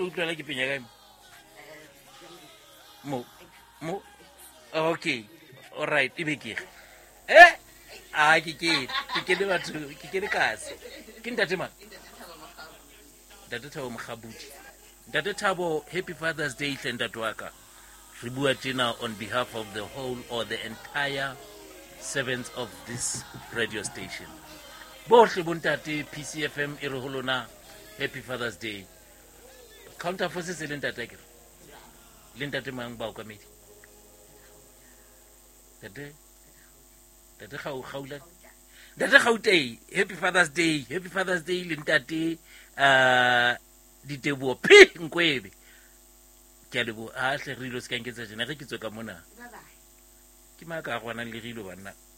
utlwela ke penya kae mo okay all right e be ke ke le batho ke le kasi ke ntate mang ntate Thabo Mokgabuti ntate Thabo happy Father's Day hle ntate wa ka re bua tjena on behalf of the whole or the entire servants of this radio station bohle bontate PCFM e re ho lona happy Father's Day counter forces le ntate ke le ntate mang ba o kamedi ntate Gaula ntate Gauteng happy Father's Day le ntate ditebo nkwebe ke a lebo a hle re ilo se ka nketsa jena re ke tswe ka mona ke maka a gwana le re ilo bana